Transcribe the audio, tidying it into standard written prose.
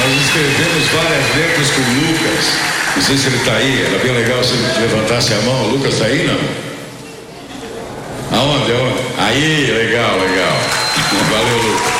nós escrevemos várias letras com o Lucas. Não sei se ele está aí, era bem legal se ele levantasse a mão. O Lucas está aí, não? Aonde? Aí, legal. Valeu, Lucas.